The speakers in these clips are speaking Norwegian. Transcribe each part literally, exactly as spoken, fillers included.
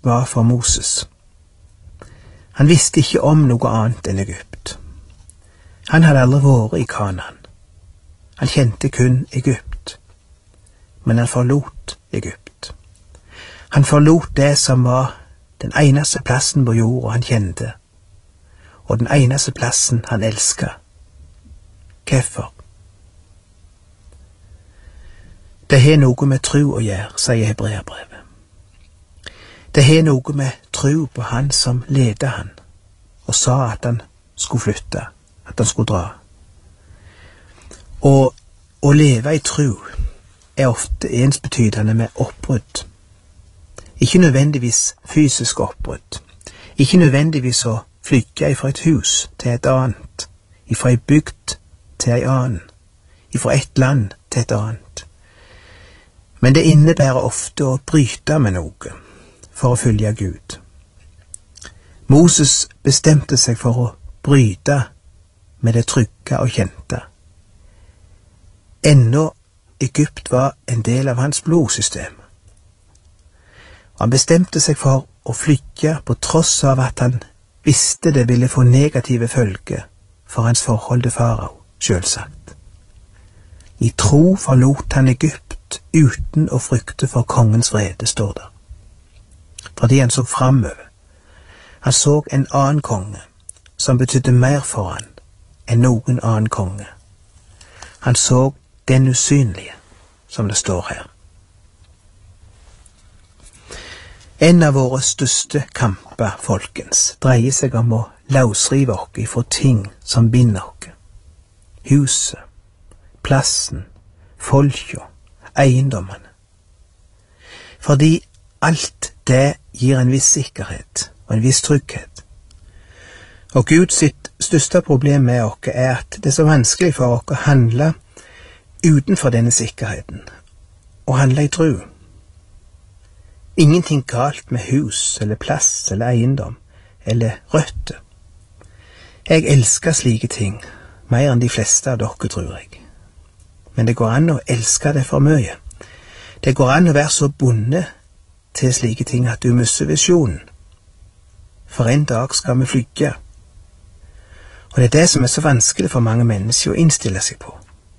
var for Moses. Han visste ikke om noe annet enn Egypt. Han hadde aldri vært i Kanaan. Han kjente kun Egypt. Men han forlot Egypt. Han forlot det som var den eneste plassen på jorda han kjente, og den eneste plassen han elsket. Hvorfor? Det har noe med tro å gjøre, sier Hebreerbrevet. Det har noe med tro på han som ledet han, og sa at han skulle flytte, at han skulle dra. Og å leve i tro er ofte ensbetydende med oppbrudd. Ikke nødvendigvis fysisk oppbrudd. Ikke nødvendigvis å flytte fra et hus til et annet, fra ei bygd til ei annen, fra et land til et annet. Men det innebærer ofte å bryte med noe for å følge Gud. Moses bestemte seg for å bryte med det trygge og kjente. Ennå Egypt var en del av hans blodsystem. Han bestemte seg for å flytte på tross av at han visste det ville få negative følger for hans forhold til farao, selvsagt. I tro forlot han Egypt uten å frykte for kongens vrede, står det. Fordi han så framover. Han så en annen konge som betydde mer for han enn noen annen konge. Han så den usynlige, som det står her. En av våre største kamper, folkens, dreier seg om å løsrive oss ifra ting som binder oss. Huset, plassen, folka, eiendommene. Fordi alt det gir en viss sikkerhet og en viss trygghet. Og Guds sitt største problem med oss er at det er så vanskelig for oss å handle utenfor denne sikkerheten, og handle i tro. Ingenting galt med hus eller plass eller eiendom eller røtter. Jeg elsker slike ting mer enn de fleste av dere, tror jeg. Men det går an å elske det for mye. Det går an å være så bundet til slike ting at du mister visjonen. For en dag skal vi flytte. Og det er det som er så vanskelig for mange mennesker å innstille seg på.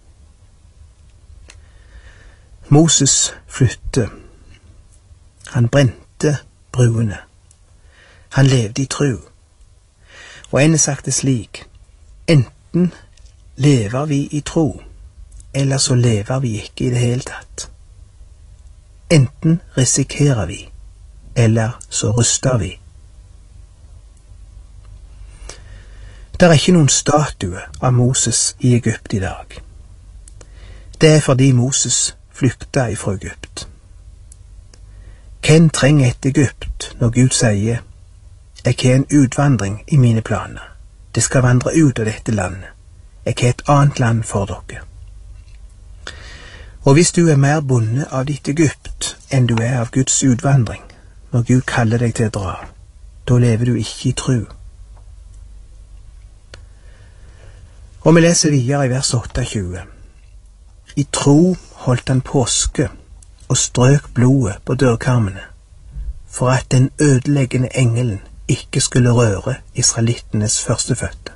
Moses flytte. Han brente bruene. Han levde i tro. Og en har sagt det slik: enten lever vi i tro, eller så lever vi ikke i det hele tatt. Enten risikerer vi, eller så ruster vi. Det er ikke noen statue av Moses i Egypt i dag. Det er fordi Moses flykta ifra Egypt. Hvem trenger et Egypt når Gud sier: jeg har en utvandring i mine planer, det skal vandre ut av dette landet, jeg har et annet land for dere. Og hvis du er mer bundet av ditt Egypt enn du er av Guds utvandring, når Gud kaller deg til å dra, da lever du ikke i tro. Og vi leser videre i vers tjueåtte. I tro holdt han påske og strøk blodet på dørkarmene, for at den ødeleggende engelen ikke skulle røre israelittenes førstefødte.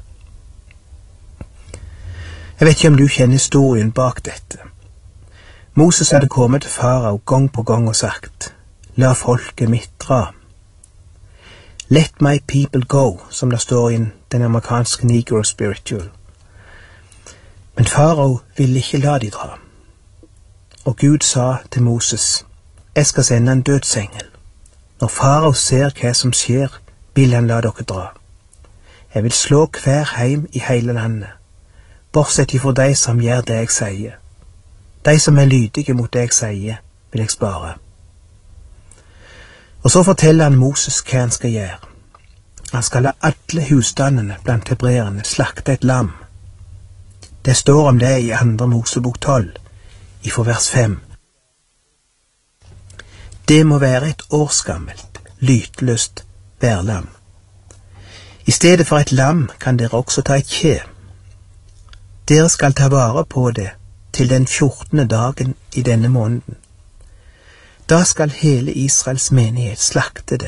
Jeg vet ikke om du kjenner historien bak dette. Moses hadde kommet til farao gang på gang og sagt: la folket mitt dra. Let my people go, som det står i den amerikanske Negro Spiritual. Men farao ville ikke la de dra. Og Gud sa til Moses: jeg skal sende en dødsengel. Når farao ser hva som skjer, vil han la dere dra. Jeg vil slå hver heim i hele landet, bortsett ifra de som gjør det jeg sier. De som er lydige mot det jeg sier, vil jeg spare. Og så forteller han Moses hva han skal gjøre. Han skal la alle husstandene blant hebreerne slakte et lam. Det står om det i andre Mosebok tolv, ifra vers fem. Det må være et årsgammelt, lytløst værlam. I stedet for et lam kan dere også ta et kje. Dere skal ta vare på det til den fjortende dagen i denne måneden. Da skal hele Israels menighet slakte det